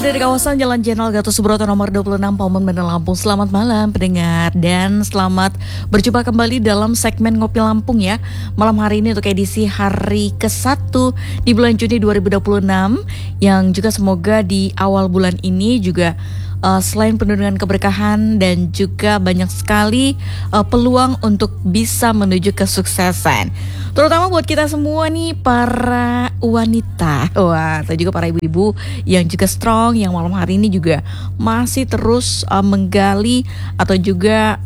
dari kawasan Jalan Jenderal Gatot Subroto nomor 26 Pauman, Bandar Lampung. Selamat malam pendengar dan selamat berjumpa kembali dalam segmen Ngopi Lampung ya. Malam hari ini untuk edisi hari ke-1 di bulan Juni 2026 yang juga semoga di awal bulan ini juga selain penuh dengan keberkahan dan juga banyak sekali peluang untuk bisa menuju kesuksesan. Terutama buat kita semua nih para wanita, atau juga para ibu-ibu yang juga strong, yang malam hari ini juga masih terus menggali atau juga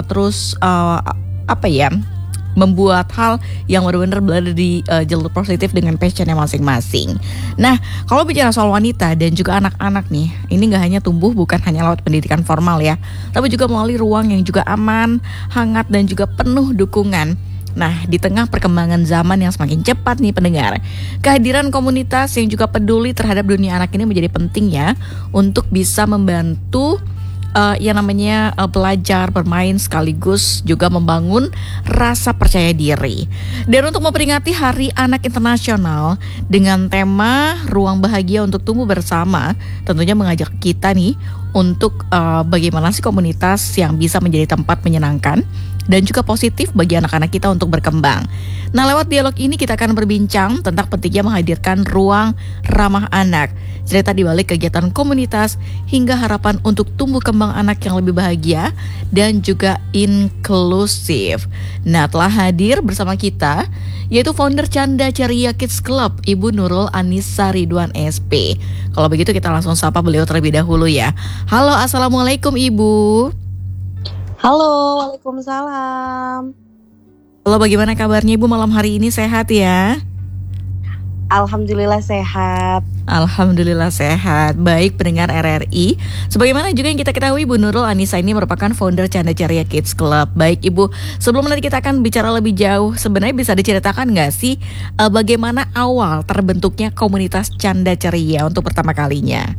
membuat hal yang benar-benar berada di jalur positif dengan passionnya masing-masing. Nah, kalau bicara soal wanita dan juga anak-anak nih, ini gak hanya tumbuh bukan hanya lewat pendidikan formal ya, tapi juga melalui ruang yang juga aman, hangat dan juga penuh dukungan. Nah, di tengah perkembangan zaman yang semakin cepat nih pendengar, kehadiran komunitas yang juga peduli terhadap dunia anak ini menjadi penting ya, untuk bisa membantu yang namanya belajar, bermain sekaligus juga membangun rasa percaya diri. Dan untuk memperingati Hari Anak Internasional dengan tema Ruang Bahagia untuk Tumbuh Bersama, tentunya mengajak kita nih untuk bagaimana sih komunitas yang bisa menjadi tempat menyenangkan dan juga positif bagi anak-anak kita untuk berkembang. Nah, lewat dialog ini kita akan berbincang tentang pentingnya menghadirkan ruang ramah anak, cerita di balik kegiatan komunitas, hingga harapan untuk tumbuh kembang anak yang lebih bahagia dan juga inklusif. Nah, telah hadir bersama kita yaitu founder Canda Ceria Kids Club, Ibu Nurul Anissa Ridwan SP. Kalau begitu kita langsung sapa beliau terlebih dahulu ya. Halo, Assalamualaikum Ibu. Halo, Waalaikumsalam. Halo, bagaimana kabarnya Ibu malam hari ini, sehat ya? Alhamdulillah sehat. Alhamdulillah sehat. Baik pendengar RRI, sebagaimana juga yang kita ketahui Ibu Nurul Anissa ini merupakan founder Canda Ceria Kids Club. Baik Ibu, sebelum nanti kita akan bicara lebih jauh, sebenarnya bisa diceritakan nggak sih bagaimana awal terbentuknya komunitas Canda Ceria untuk pertama kalinya?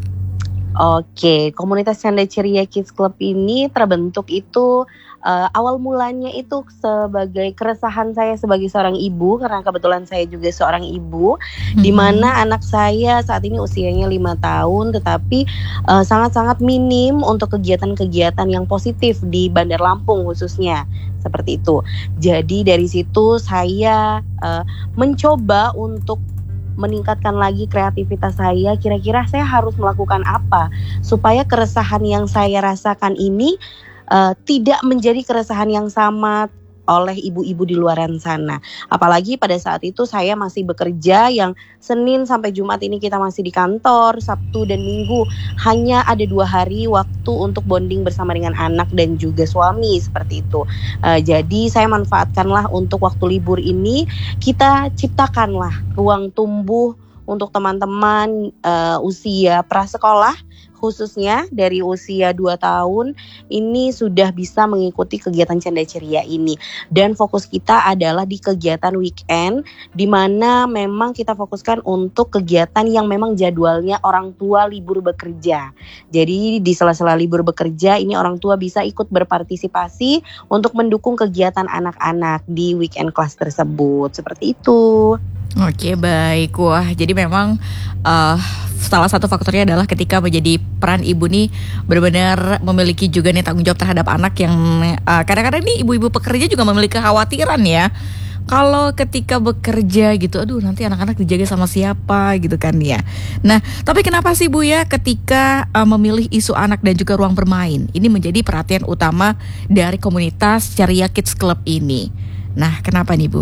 Oke, komunitas Canda Ceria Kids Club ini terbentuk itu awal mulanya itu sebagai keresahan saya sebagai seorang ibu, karena kebetulan saya juga seorang ibu, di mana anak saya saat ini usianya 5 tahun, tetapi sangat-sangat minim untuk kegiatan-kegiatan yang positif di Bandar Lampung khususnya, seperti itu. Jadi dari situ saya mencoba untuk meningkatkan lagi kreativitas saya, kira-kira saya harus melakukan apa supaya keresahan yang saya rasakan ini tidak menjadi keresahan yang sama oleh ibu-ibu di luaran sana. Apalagi pada saat itu saya masih bekerja yang Senin sampai Jumat ini kita masih di kantor, Sabtu dan Minggu hanya ada 2 hari waktu untuk bonding bersama dengan anak dan juga suami, seperti itu. Jadi saya manfaatkanlah untuk waktu libur ini, kita ciptakanlah ruang tumbuh untuk teman-teman usia prasekolah, khususnya dari usia 2 tahun ini sudah bisa mengikuti kegiatan Canda Ceria ini. Dan fokus kita adalah di kegiatan weekend, di mana memang kita fokuskan untuk kegiatan yang memang jadwalnya orang tua libur bekerja. Jadi di sela-sela libur bekerja ini orang tua bisa ikut berpartisipasi untuk mendukung kegiatan anak-anak di weekend class tersebut. Seperti itu. Oke, baik. Wah, jadi memang salah satu faktornya adalah ketika menjadi peran ibu nih benar-benar memiliki juga nih tanggung jawab terhadap anak yang kadang-kadang nih ibu-ibu pekerja juga memiliki kekhawatiran ya. Kalau ketika bekerja gitu, aduh nanti anak-anak dijaga sama siapa gitu kan ya. Nah, tapi kenapa sih Bu ya ketika memilih isu anak dan juga ruang bermain ini menjadi perhatian utama dari komunitas Ceria Kids Club ini? Nah, kenapa nih Bu?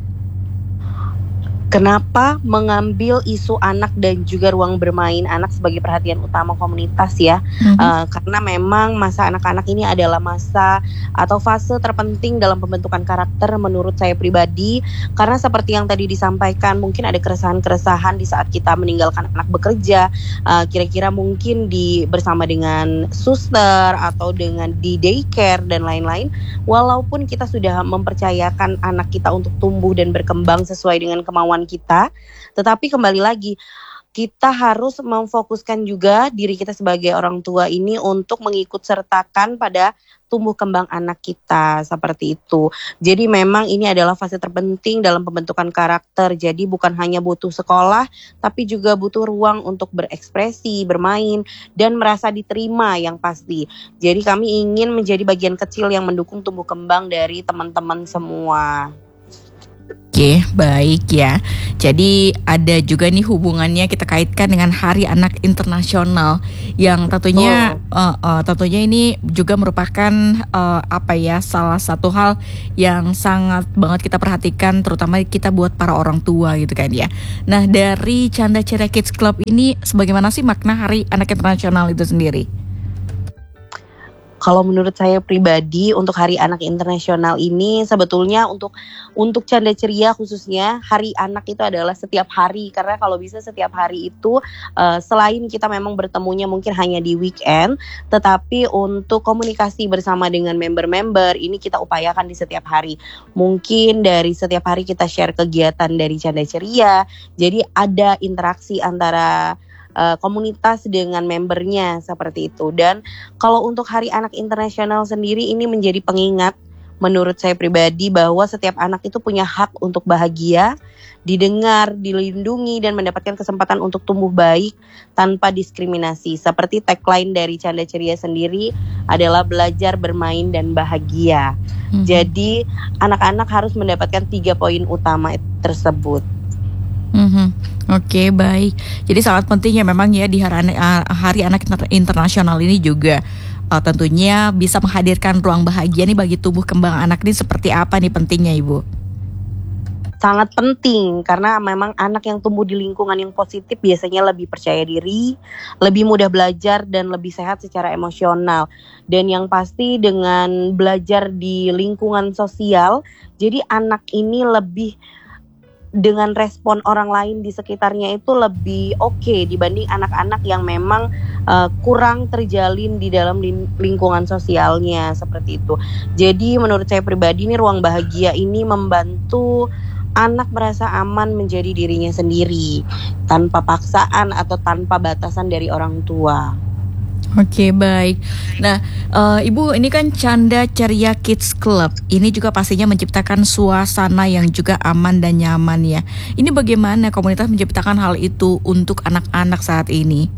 Kenapa mengambil isu anak dan juga ruang bermain anak sebagai perhatian utama komunitas ya? Karena memang masa anak-anak ini adalah masa atau fase terpenting dalam pembentukan karakter menurut saya pribadi. Karena seperti yang tadi disampaikan, mungkin ada keresahan-keresahan di saat kita meninggalkan anak bekerja. Kira-kira mungkin bersama dengan suster atau dengan di daycare dan lain-lain. Walaupun kita sudah mempercayakan anak kita untuk tumbuh dan berkembang sesuai dengan kemauan kita, tetapi kembali lagi kita harus memfokuskan juga diri kita sebagai orang tua ini untuk mengikut sertakan pada tumbuh kembang anak kita seperti itu. Jadi memang ini adalah fase terpenting dalam pembentukan karakter. Jadi bukan hanya butuh sekolah, tapi juga butuh ruang untuk berekspresi, bermain, dan merasa diterima yang pasti. Jadi kami ingin menjadi bagian kecil yang mendukung tumbuh kembang dari teman-teman semua. Oke, baik ya. Jadi ada juga nih hubungannya kita kaitkan dengan Hari Anak Internasional yang tentunya tentunya ini juga merupakan salah satu hal yang sangat banget kita perhatikan, terutama kita buat para orang tua gitu kan ya. Nah, dari Canda Ceria Kids Club ini bagaimana sih makna Hari Anak Internasional itu sendiri? Kalau menurut saya pribadi untuk Hari Anak Internasional ini sebetulnya untuk Canda Ceria khususnya Hari Anak itu adalah setiap hari, karena kalau bisa setiap hari itu selain kita memang bertemunya mungkin hanya di weekend, tetapi untuk komunikasi bersama dengan member-member ini kita upayakan di setiap hari. Mungkin dari setiap hari kita share kegiatan dari Canda Ceria, jadi ada interaksi antara komunitas dengan membernya seperti itu. Dan kalau untuk Hari Anak Internasional sendiri ini menjadi pengingat menurut saya pribadi bahwa setiap anak itu punya hak untuk bahagia, didengar, dilindungi, dan mendapatkan kesempatan untuk tumbuh baik tanpa diskriminasi. Seperti tagline dari Canda Ceria sendiri adalah belajar, bermain, dan bahagia. Jadi anak-anak harus mendapatkan 3 poin utama tersebut. Oke, baik. Jadi sangat penting ya memang ya di Hari Anak Internasional ini juga tentunya bisa menghadirkan ruang bahagia nih bagi tumbuh kembang anak ini. Seperti apa nih pentingnya, Ibu? Sangat penting karena memang anak yang tumbuh di lingkungan yang positif biasanya lebih percaya diri, lebih mudah belajar, dan lebih sehat secara emosional. Dan yang pasti dengan belajar di lingkungan sosial, jadi anak ini lebih dengan respon orang lain di sekitarnya itu lebih oke dibanding anak-anak yang memang kurang terjalin di dalam lingkungan sosialnya seperti itu. Jadi menurut saya pribadi ini ruang bahagia ini membantu anak merasa aman menjadi dirinya sendiri tanpa paksaan atau tanpa batasan dari orang tua. Oke, baik. Nah, Ibu, ini kan Canda Ceria Kids Club. Ini juga pastinya menciptakan suasana yang juga aman dan nyaman ya. Ini bagaimana komunitas menciptakan hal itu untuk anak-anak saat ini?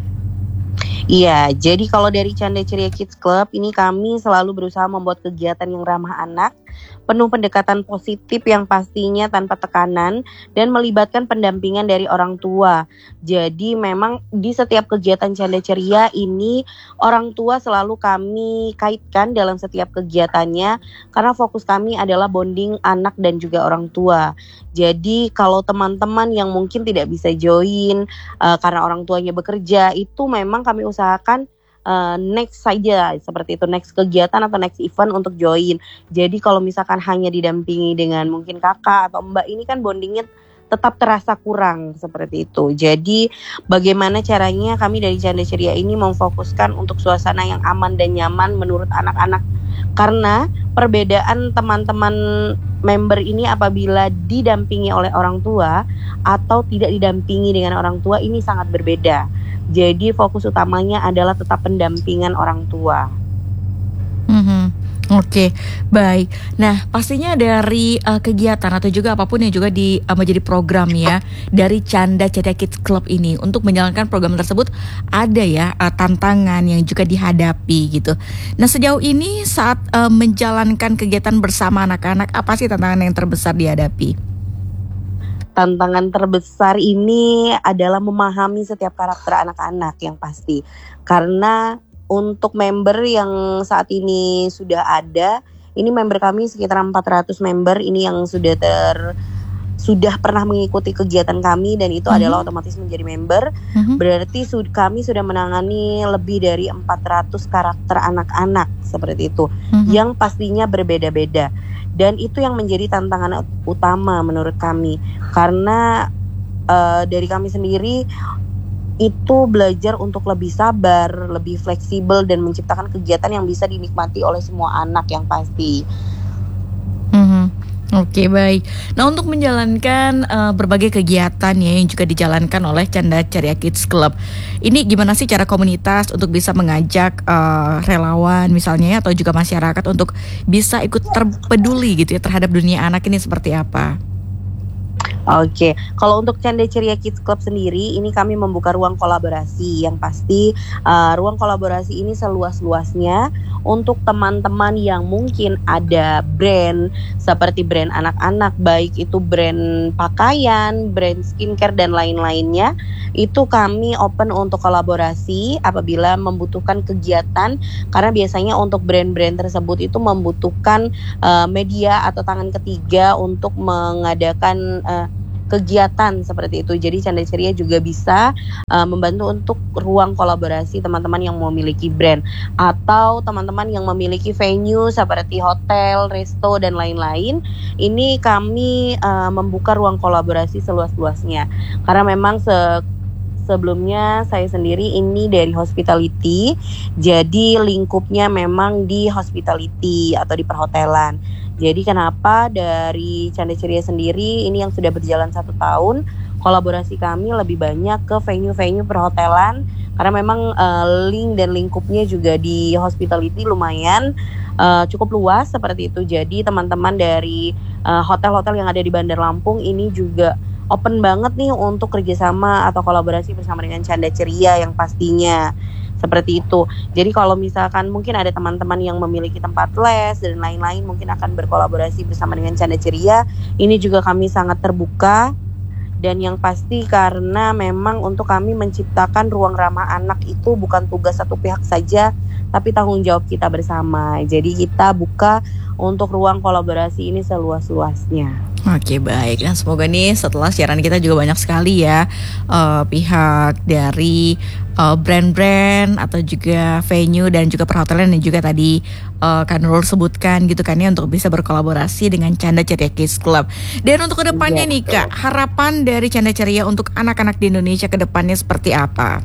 Iya, jadi kalau dari Canda Ceria Kids Club ini kami selalu berusaha membuat kegiatan yang ramah anak, penuh pendekatan positif yang pastinya tanpa tekanan, dan melibatkan pendampingan dari orang tua. Jadi memang di setiap kegiatan Canda Ceria ini orang tua selalu kami kaitkan dalam setiap kegiatannya, karena fokus kami adalah bonding anak dan juga orang tua. Jadi kalau teman-teman yang mungkin tidak bisa join karena orang tuanya bekerja, itu memang kami usahakan next saja seperti itu, next kegiatan atau next event untuk join. Jadi kalau misalkan hanya didampingi dengan mungkin kakak atau mbak, ini kan bondingnya tetap terasa kurang seperti itu. Jadi bagaimana caranya kami dari Canda Ceria ini memfokuskan untuk suasana yang aman dan nyaman menurut anak-anak, karena perbedaan teman-teman member ini apabila didampingi oleh orang tua atau tidak didampingi dengan orang tua ini sangat berbeda. Jadi fokus utamanya adalah tetap pendampingan orang tua. Oke, baik. Nah, pastinya dari kegiatan atau juga apapun yang juga menjadi program ya dari Canda Ceria Kids Club ini untuk menjalankan program tersebut ada ya tantangan yang juga dihadapi gitu. Nah, sejauh ini saat menjalankan kegiatan bersama anak-anak, apa sih tantangan yang terbesar dihadapi? Tantangan terbesar ini adalah memahami setiap karakter anak-anak yang pasti. Karena untuk member yang saat ini sudah ada, ini member kami sekitar 400 member ini yang sudah pernah mengikuti kegiatan kami dan itu adalah otomatis menjadi member. Berarti kami sudah menangani lebih dari 400 karakter anak-anak seperti itu, yang pastinya berbeda-beda. Dan itu yang menjadi tantangan utama menurut kami, karena dari kami sendiri itu belajar untuk lebih sabar, lebih fleksibel, dan menciptakan kegiatan yang bisa dinikmati oleh semua anak yang pasti. Oke, baik. Nah, untuk menjalankan berbagai kegiatan ya yang juga dijalankan oleh Canda Ceria Kids Club, ini gimana sih cara komunitas untuk bisa mengajak relawan misalnya ya, atau juga masyarakat untuk bisa ikut terpeduli gitu ya terhadap dunia anak ini seperti apa? Oke, kalau untuk Canda Ceria Kids Club sendiri, ini kami membuka ruang kolaborasi. Yang pasti ruang kolaborasi ini seluas-luasnya untuk teman-teman yang mungkin ada brand seperti brand anak-anak, baik itu brand pakaian, brand skincare dan lain-lainnya. Itu kami open untuk kolaborasi apabila membutuhkan kegiatan, karena biasanya untuk brand-brand tersebut itu membutuhkan media atau tangan ketiga untuk mengadakan kegiatan seperti itu. Jadi Canda Ceria juga bisa membantu untuk ruang kolaborasi teman-teman yang memiliki brand atau teman-teman yang memiliki venue seperti hotel, resto dan lain-lain. Ini kami membuka ruang kolaborasi seluas-luasnya. Karena memang sebelumnya saya sendiri ini dari hospitality, jadi lingkupnya memang di hospitality atau di perhotelan. Jadi kenapa dari Canda Ceria sendiri ini yang sudah berjalan 1 tahun, kolaborasi kami lebih banyak ke venue-venue perhotelan, karena memang link dan lingkupnya juga di hospitality lumayan cukup luas seperti itu. Jadi teman-teman dari hotel-hotel yang ada di Bandar Lampung ini juga open banget nih untuk kerjasama atau kolaborasi bersama dengan Canda Ceria yang pastinya seperti itu. Jadi kalau misalkan mungkin ada teman-teman yang memiliki tempat les dan lain-lain mungkin akan berkolaborasi bersama dengan Canda Ceria, ini juga kami sangat terbuka. Dan yang pasti karena memang untuk kami menciptakan ruang ramah anak itu bukan tugas satu pihak saja, tapi tanggung jawab kita bersama. Jadi kita buka untuk ruang kolaborasi ini seluas-luasnya. Oke, baik. Dan semoga nih setelah siaran kita juga banyak sekali ya pihak dari brand-brand atau juga venue dan juga perhotelan dan juga tadi Kak Nurul sebutkan gitu kan ya untuk bisa berkolaborasi dengan Canda Ceria Kids Club. Dan untuk kedepannya nih Kak, harapan dari Canda Ceria untuk anak-anak di Indonesia kedepannya seperti apa?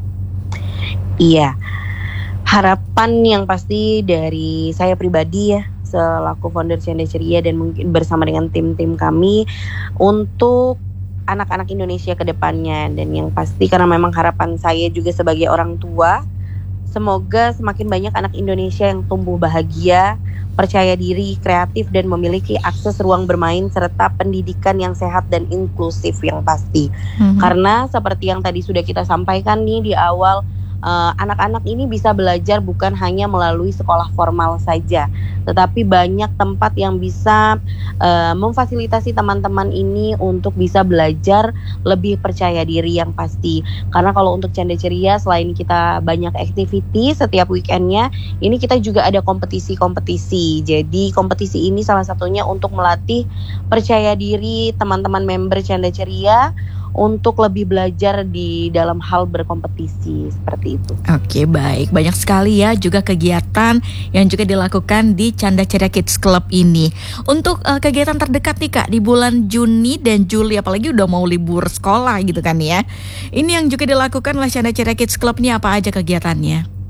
Iya, harapan yang pasti dari saya pribadi ya selaku founder Canda Ceria dan mungkin bersama dengan tim-tim kami untuk anak-anak Indonesia ke depannya. Dan yang pasti karena memang harapan saya juga sebagai orang tua, semoga semakin banyak anak Indonesia yang tumbuh bahagia, percaya diri, kreatif dan memiliki akses ruang bermain serta pendidikan yang sehat dan inklusif yang pasti. Karena seperti yang tadi sudah kita sampaikan nih di awal, anak-anak ini bisa belajar bukan hanya melalui sekolah formal saja, tetapi banyak tempat yang bisa memfasilitasi teman-teman ini untuk bisa belajar lebih percaya diri yang pasti. Karena kalau untuk Canda Ceria selain kita banyak activity setiap weekendnya, ini kita juga ada kompetisi-kompetisi. Jadi kompetisi ini salah satunya untuk melatih percaya diri teman-teman member Canda Ceria untuk lebih belajar di dalam hal berkompetisi seperti itu. Oke, baik. Banyak sekali ya juga kegiatan yang juga dilakukan di Canda Ceria Kids Club ini. Untuk kegiatan terdekat nih Kak di bulan Juni dan Juli, apalagi udah mau libur sekolah gitu kan ya. Ini yang juga dilakukan oleh Canda Ceria Kids Club nih, apa aja kegiatannya?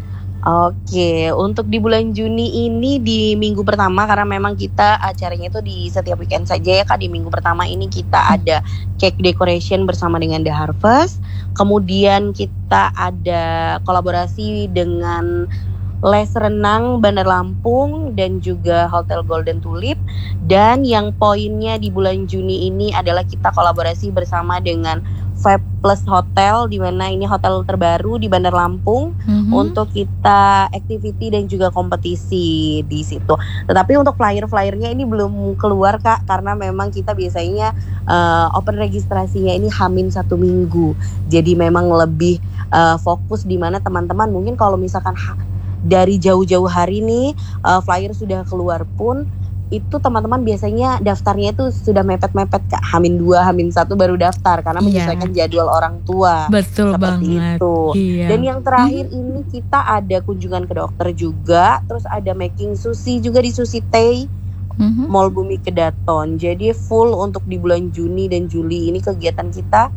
Oke, untuk di bulan Juni ini di minggu pertama, karena memang kita acaranya itu di setiap weekend saja ya Kak. Di minggu pertama ini kita ada cake decoration bersama dengan The Harvest. Kemudian kita ada kolaborasi dengan les renang Bandar Lampung dan juga Hotel Golden Tulip. Dan yang poinnya di bulan Juni ini adalah kita kolaborasi bersama dengan Vibe Plus Hotel, di mana ini hotel terbaru di Bandar Lampung, untuk kita activity dan juga kompetisi di situ. Tetapi untuk flyer-flyernya ini belum keluar Kak, karena memang kita biasanya open registrasinya ini H-1 minggu. Jadi memang lebih fokus di mana teman-teman mungkin kalau misalkan dari jauh-jauh hari nih flyer sudah keluar pun, itu teman-teman biasanya daftarnya itu sudah mepet-mepet Kak, H-2, H-1 baru daftar karena menyesuaikan jadwal orang tua. Betul seperti banget itu. Iya. Dan yang terakhir ini kita ada kunjungan ke dokter juga, terus ada making sushi juga di Sushi Tei, Mall Bumi Kedaton. Jadi full untuk di bulan Juni dan Juli ini kegiatan kita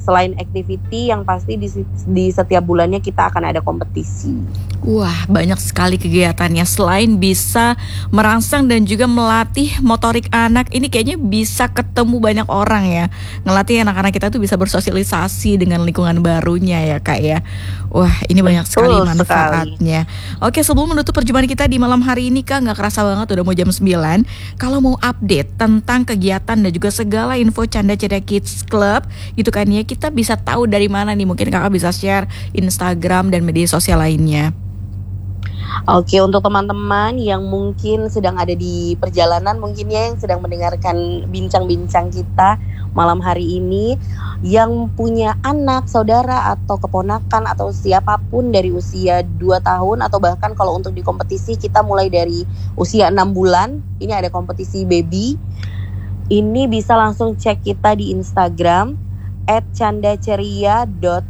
Selain activity, yang pasti di setiap bulannya kita akan ada kompetisi. Wah, banyak sekali kegiatannya. Selain bisa merangsang dan juga melatih motorik anak, ini kayaknya bisa ketemu banyak orang ya. Ngelatih anak-anak kita tuh bisa bersosialisasi dengan lingkungan barunya ya Kak ya. Wah, ini banyak sekali Betul manfaatnya. Oke, sebelum menutup perjumpaan kita di malam hari ini Kak, nggak kerasa banget udah mau jam 9. Kalau mau update tentang kegiatan dan juga segala info Canda Ceria Kids Club gitu kan ya, kita bisa tahu dari mana nih? Mungkin Kakak bisa share Instagram dan media sosial lainnya. Oke, untuk teman-teman yang mungkin sedang ada di perjalanan, mungkin ya yang sedang mendengarkan bincang-bincang kita malam hari ini, yang punya anak, saudara, atau keponakan, atau siapapun dari usia 2 tahun, atau bahkan kalau untuk di kompetisi kita mulai dari usia 6 bulan, ini ada kompetisi baby, ini bisa langsung cek kita di Instagram @candaceria.